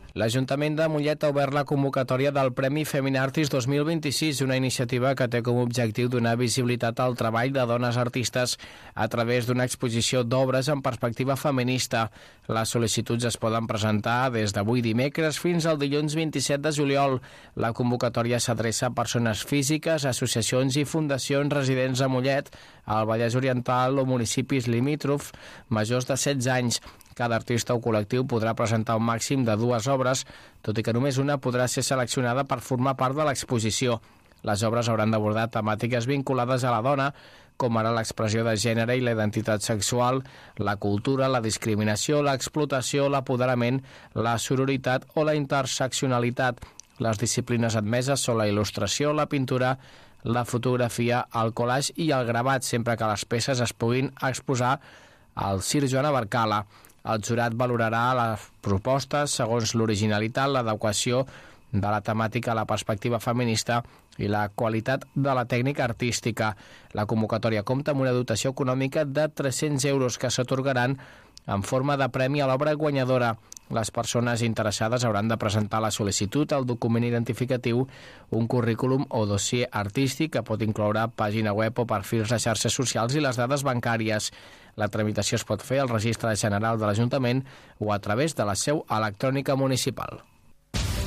L'Ajuntament de Mollet ha obert la convocatòria del Premi Feminartis 2026, una iniciativa que té com a objectiu donar visibilitat al treball de dones artistes a través d'una exposició d'obres en perspectiva feminista. Les sol·licituds es poden presentar des d'avui dimecres fins al dilluns 27 de juliol. La convocatòria s'adreça a persones físiques, associacions i fundacions residents a Mollet, al Vallès Oriental o municipis limítrofs majors de 16 anys. Cada artista o col·lectiu podrà presentar un màxim de 2 obres, tot i que només una podrà ser seleccionada per formar part de l'exposició. Les obres hauran d'abordar temàtiques vinculades a la dona, com ara l'expressió de gènere i la identitat sexual, la cultura, la discriminació, l'explotació, l'apoderament, la sororitat o la interseccionalitat. Les disciplines admeses són la il·lustració, la pintura, la fotografia, el collage i el gravat, sempre que les peces es puguin exposar al Circ Joan Abarcala. El jurat valorarà les propostes segons l'originalitat, l'adequació de la temàtica a la perspectiva feminista i la qualitat de la tècnica artística. La convocatòria compta amb una dotació econòmica de 300 euros que s'atorgaran en forma de premi a l'obra guanyadora. Les persones interessades hauran de presentar la sol·licitud, el document identificatiu, un currículum o dossier artístic que pot incloure pàgina web o perfils de xarxes socials i les dades bancàries. La tramitació es pot fer al Registre General de l'Ajuntament o a través de la seu electrònica municipal.